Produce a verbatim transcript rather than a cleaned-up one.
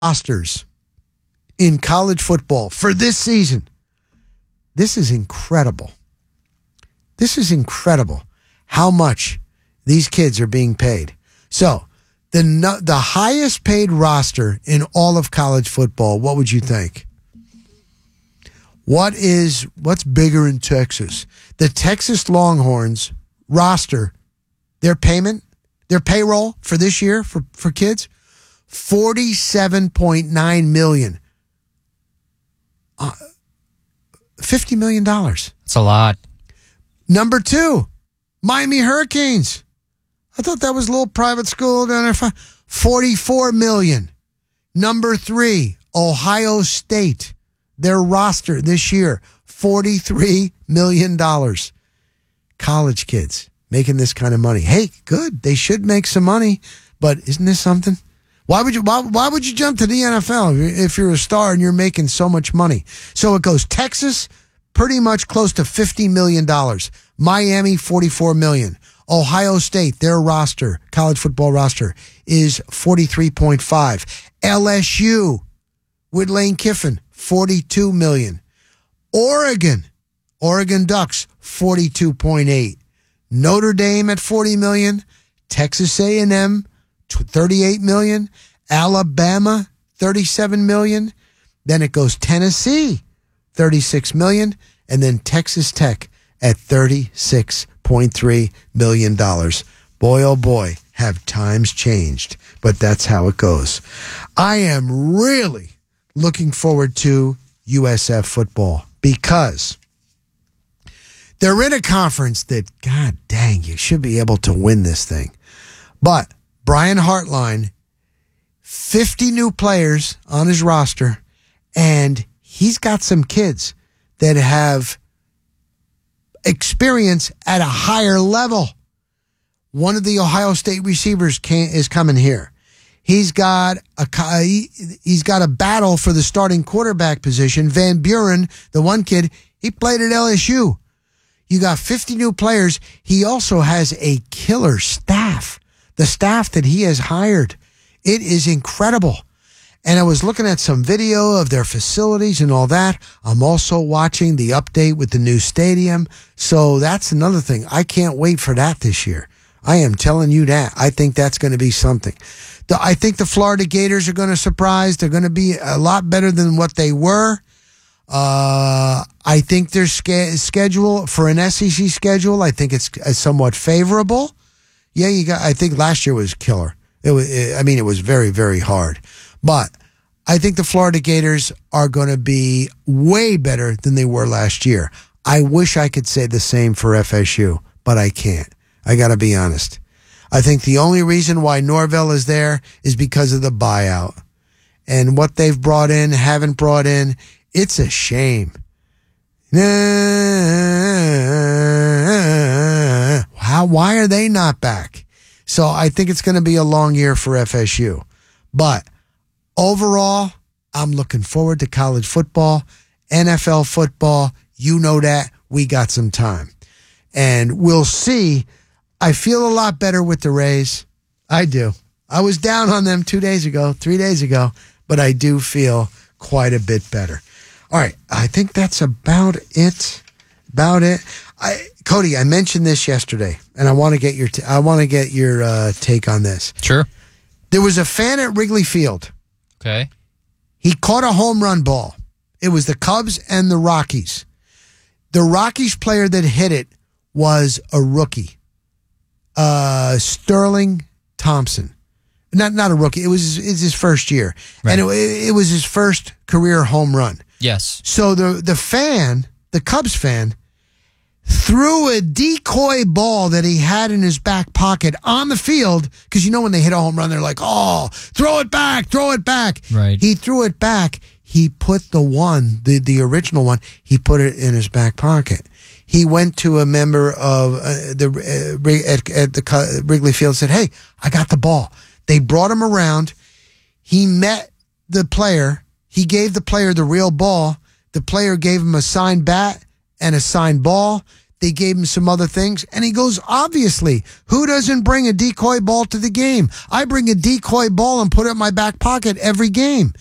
rosters in college football for this season. This is incredible. This is incredible how much these kids are being paid. So, the no, the highest paid roster in all of college football, what would you think? What is what's bigger in Texas? The Texas Longhorns roster, their payment, their payroll for this year for, for kids, forty-seven point nine million dollars. Uh, fifty million dollars. That's a lot. Number two, Miami Hurricanes. I thought that was a little private school down there. forty-four million dollars. Number three, Ohio State. Their roster this year, forty-three million dollars. College kids making this kind of money. Hey, good. They should make some money, but isn't this something? Why would you why, why would you jump to the N F L if you're a star and you're making so much money? So it goes Texas, pretty much close to fifty million dollars. Miami, forty-four million dollars. Ohio State, their roster, college football roster, is forty-three point five. L S U with Lane Kiffin, forty-two million dollars. Oregon, Oregon Ducks, forty-two point eight. Notre Dame at forty million dollars. Texas A and M, thirty-eight million dollars. Alabama, thirty-seven million dollars. Then it goes Tennessee, thirty-six million dollars. And then Texas Tech at thirty-six point three million dollars. Boy, oh boy, have times changed. But that's how it goes. I am really looking forward to U S F football because they're in a conference that, God dang, you should be able to win this thing. But Brian Hartline, fifty new players on his roster, and he's got some kids that have experience at a higher level. One of the Ohio State receivers can, is coming here. He's got a he's got a battle for the starting quarterback position. Van Buren, the one kid, he played at L S U. You got fifty new players. He also has a killer staff. The staff that he has hired, it is incredible. And I was looking at some video of their facilities and all that. I'm also watching the update with the new stadium. So that's another thing. I can't wait for that this year. I am telling you that. I think that's going to be something. The, I think the Florida Gators are going to surprise. They're going to be a lot better than what they were. Uh, I think their ske- schedule for an S E C schedule, I think it's, it's somewhat favorable. Yeah, you got. I think last year was killer. It was. It, I mean, it was very, very hard. But I think the Florida Gators are going to be way better than they were last year. I wish I could say the same for F S U, but I can't. I got to be honest. I think the only reason why Norvell is there is because of the buyout. And what they've brought in, haven't brought in, it's a shame. How, why are they not back? So I think it's going to be a long year for F S U. But overall, I'm looking forward to college football, N F L football. You know that. We got some time. And we'll see. I feel a lot better with the Rays. I do. I was down on them two days ago, three days ago, but I do feel quite a bit better. All right. I think that's about it. About it. I, Cody, I mentioned this yesterday, and I want to get your t- I want to get your uh, take on this. Sure. There was a fan at Wrigley Field. Okay. He caught a home run ball. It was the Cubs and the Rockies. The Rockies player that hit it was a rookie, uh, Sterling Thompson. Not not a rookie. It was, it was his first year, right. And it, it was his first career home run. Yes. So the the fan, the Cubs fan, threw a decoy ball that he had in his back pocket on the field, because you know when they hit a home run, they're like, oh, throw it back, throw it back. Right. He threw it back. He put the one, the, the original one, he put it in his back pocket. He went to a member of uh, the uh, at, at the Wrigley Field and said, hey, I got the ball. They brought him around. He met the player. He gave the player the real ball. The player gave him a signed bat and a signed ball. They gave him some other things. And he goes, obviously, who doesn't bring a decoy ball to the game? I bring a decoy ball and put it in my back pocket every game.